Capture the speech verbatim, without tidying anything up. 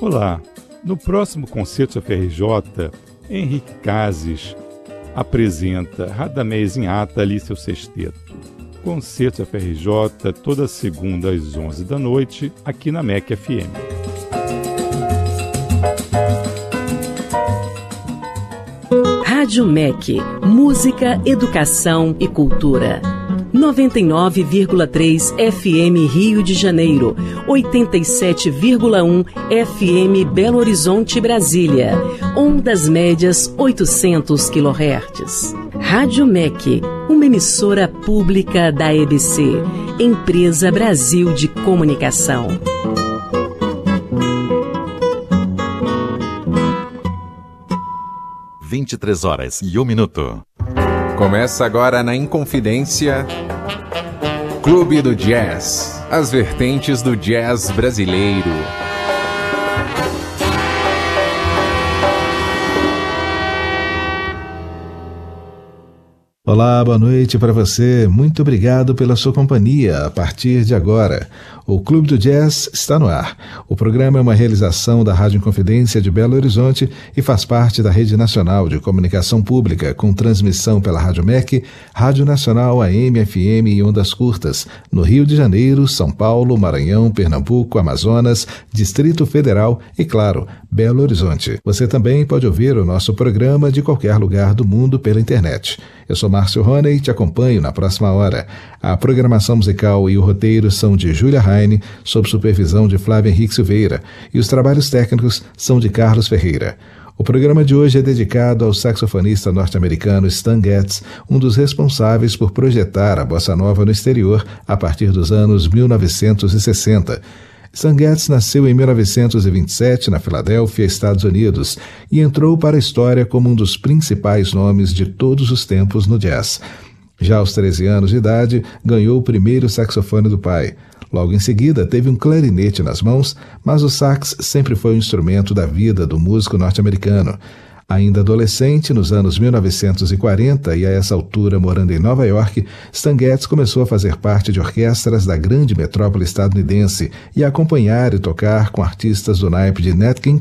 Olá, no próximo Concertos F R J, Henrique Cases apresenta Radamés Inhata ali seu sexteto. Concertos F R J, toda segunda às onze da noite, aqui na M E C F M. Rádio M E C, música, educação e cultura. noventa e nove vírgula três F M Rio de Janeiro, oitenta e sete vírgula um F M Belo Horizonte, Brasília, ondas médias oitocentos quilohertz. Rádio M E C, uma emissora pública da E B C, Empresa Brasil de Comunicação. vinte e três horas e um minuto. Começa agora na Inconfidência, Clube do Jazz, as vertentes do jazz brasileiro. Olá, boa noite para você. Muito obrigado pela sua companhia. A partir de agora, o Clube do Jazz está no ar. O programa é uma realização da Rádio Inconfidência de Belo Horizonte e faz parte da Rede Nacional de Comunicação Pública, com transmissão pela Rádio M E C, Rádio Nacional A M F M e Ondas Curtas, no Rio de Janeiro, São Paulo, Maranhão, Pernambuco, Amazonas, Distrito Federal e, claro, Belo Horizonte. Você também pode ouvir o nosso programa de qualquer lugar do mundo pela internet. Eu sou Márcio Roney e te acompanho na próxima hora. A programação musical e o roteiro são de Júlia Heine, sob supervisão de Flávio Henrique Silveira, e os trabalhos técnicos são de Carlos Ferreira. O programa de hoje é dedicado ao saxofonista norte-americano Stan Getz, um dos responsáveis por projetar a bossa nova no exterior a partir dos anos mil novecentos e sessenta. Stan Getz nasceu em mil novecentos e vinte e sete, na Filadélfia, Estados Unidos, e entrou para a história como um dos principais nomes de todos os tempos no jazz. Já aos treze anos de idade, ganhou o primeiro saxofone do pai. Logo em seguida, teve um clarinete nas mãos, mas o sax sempre foi um instrumento da vida do músico norte-americano. Ainda adolescente, nos anos mil novecentos e quarenta, e a essa altura morando em Nova York, Stan Getz começou a fazer parte de orquestras da grande metrópole estadunidense e a acompanhar e tocar com artistas do naipe de Nat King